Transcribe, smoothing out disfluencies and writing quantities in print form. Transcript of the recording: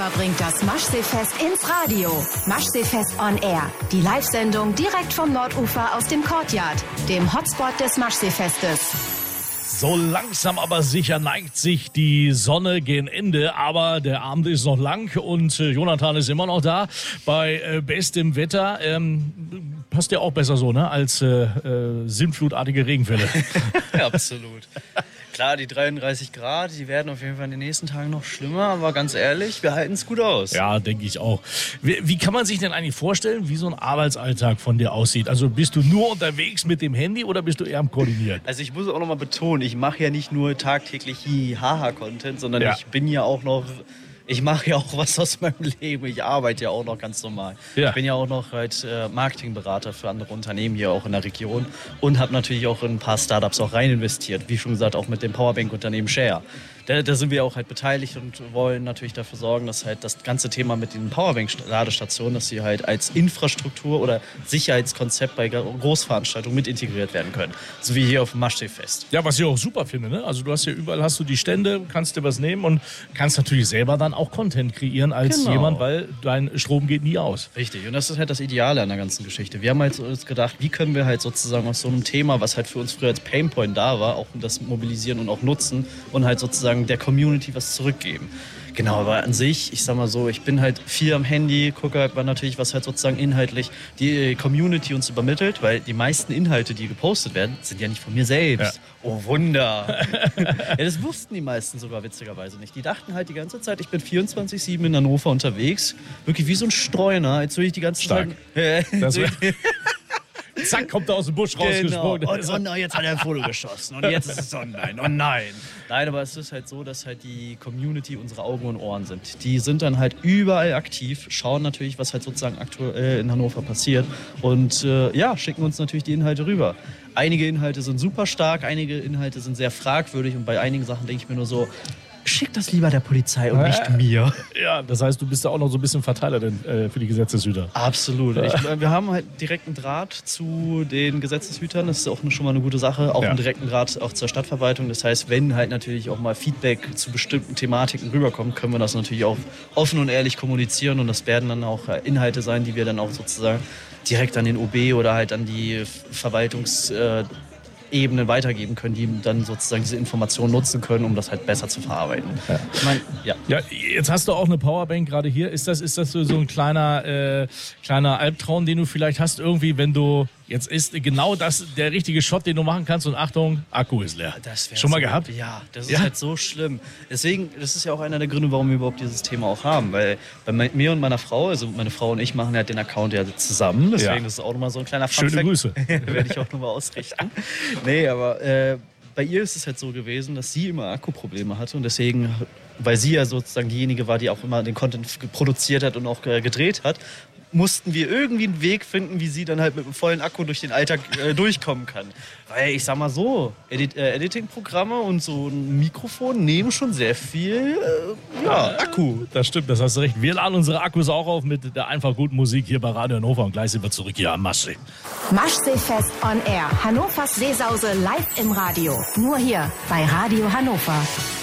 Hannover bringt das Maschseefest ins Radio. Maschseefest on Air. Die Live-Sendung direkt vom Nordufer aus dem Courtyard, dem Hotspot des Maschseefestes. So langsam aber sicher neigt sich die Sonne gegen Ende, aber der Abend ist noch lang und Jonathan ist immer noch da bei bestem Wetter. Passt ja auch besser so, ne, als sintflutartige Regenfälle. Ja, absolut. Klar, die 33 Grad, die werden auf jeden Fall in den nächsten Tagen noch schlimmer, aber ganz ehrlich, wir halten es gut aus. Ja, denke ich auch. Wie kann man sich denn eigentlich vorstellen, wie so ein Arbeitsalltag von dir aussieht? Also bist du nur unterwegs mit dem Handy oder bist du eher am Koordinieren? Also ich muss auch noch mal betonen, ich mache ja nicht nur tagtäglich Haha-Content, sondern ich bin ja auch noch... Ich mache ja auch was aus meinem Leben. Ich arbeite ja auch noch ganz normal. Ja. Ich bin ja auch noch halt Marketingberater für andere Unternehmen hier auch in der Region und habe natürlich auch in ein paar Startups auch rein investiert. Wie schon gesagt, auch mit dem Powerbank-Unternehmen Share. Da sind wir auch halt beteiligt und wollen natürlich dafür sorgen, dass halt das ganze Thema mit den Powerbank-Ladestationen, dass sie halt als Infrastruktur oder Sicherheitskonzept bei Großveranstaltungen mit integriert werden können. So wie hier auf dem Maschseefest. Ja, was ich auch super finde, ne? Also du hast ja überall hast du die Stände, kannst dir was nehmen und kannst natürlich selber dann auch Content kreieren als jemand, weil dein Strom geht nie aus. Richtig, und das ist halt das Ideale an der ganzen Geschichte. Wir haben halt uns gedacht, wie können wir halt sozusagen aus so einem Thema, was halt für uns früher als Painpoint da war, auch das mobilisieren und auch nutzen und halt sozusagen der Community was zurückgeben. Genau, aber an sich, ich sag mal so, ich bin halt viel am Handy, gucke halt natürlich, was halt sozusagen inhaltlich die Community uns übermittelt, weil die meisten Inhalte, die gepostet werden, sind ja nicht von mir selbst. Ja. Oh Wunder! Ja, das wussten die meisten sogar witzigerweise nicht. Die dachten halt die ganze Zeit, ich bin 24/7 in Hannover unterwegs, wirklich wie so ein Streuner, als würde ich die ganze Zeit... Zack, kommt er aus dem Busch rausgesprungen. Genau. Und jetzt hat er ein Foto geschossen und jetzt ist es online. Oh nein. Nein, aber es ist halt so, dass halt die Community unsere Augen und Ohren sind. Die sind dann halt überall aktiv, schauen natürlich, was halt sozusagen aktuell in Hannover passiert und schicken uns natürlich die Inhalte rüber. Einige Inhalte sind super stark, einige Inhalte sind sehr fragwürdig und bei einigen Sachen denke ich mir nur so, schick das lieber der Polizei und nicht mir. Ja, das heißt, du bist ja auch noch so ein bisschen Verteiler für die Gesetzeshüter. Absolut. Wir haben halt direkten Draht zu den Gesetzeshütern. Das ist auch schon mal eine gute Sache. Auch einen direkten Draht auch zur Stadtverwaltung. Das heißt, wenn halt natürlich auch mal Feedback zu bestimmten Thematiken rüberkommt, können wir das natürlich auch offen und ehrlich kommunizieren. Und das werden dann auch Inhalte sein, die wir dann auch sozusagen direkt an den OB oder halt an die Verwaltungsebenen weitergeben können, die dann sozusagen diese Informationen nutzen können, um das halt besser zu verarbeiten. Ja. Ich meine, ja, jetzt hast du auch eine Powerbank gerade hier. Ist das so ein kleiner Albtraum, den du vielleicht hast irgendwie, wenn du jetzt ist genau das der richtige Shot, den du machen kannst und Achtung, Akku ist leer. Das schon mal so, gehabt? Ja, das ist halt so schlimm. Deswegen, das ist ja auch einer der Gründe, warum wir überhaupt dieses Thema auch haben, weil bei mir und meiner Frau, also meine Frau und ich machen halt den Account ja zusammen, deswegen das ist auch nochmal so ein kleiner Funfact. Schöne Grüße. Werde ich auch nochmal ausrichten. Nee, aber bei ihr ist es halt so gewesen, dass sie immer Akkuprobleme hatte und deswegen, weil sie ja sozusagen diejenige war, die auch immer den Content produziert hat und auch gedreht hat, mussten wir irgendwie einen Weg finden, wie sie dann halt mit einem vollen Akku durch den Alltag durchkommen kann. Weil ich sag mal so, Editing-Programme und so ein Mikrofon nehmen schon sehr viel Akku. Das stimmt, das hast du recht. Wir laden unsere Akkus auch auf mit der einfach guten Musik hier bei Radio Hannover und gleich sind wir zurück hier am Maschsee. Maschseefest on Air. Hannovers Seesause live im Radio. Nur hier bei Radio Hannover.